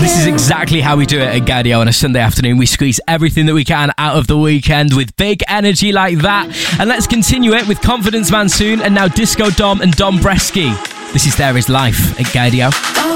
This is exactly how we do it at Gaudio on a Sunday afternoon. We squeeze everything that we can out of the weekend with big energy like that. And let's continue it with Confidence Monsoon and now Disco Dom and Dom Bresky. This is There Is Life at Gaudio.